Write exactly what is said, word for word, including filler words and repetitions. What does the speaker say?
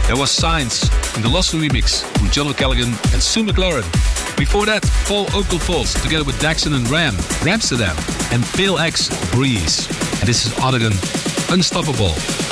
There was Signs in the Lost remix from John O'Callaghan and Sue McLaren. Before that, Paul Oakenfold together with Daxon and Ram, Ramsterdam, and Pale X, Breeze. And this is Odegon, Unstoppable.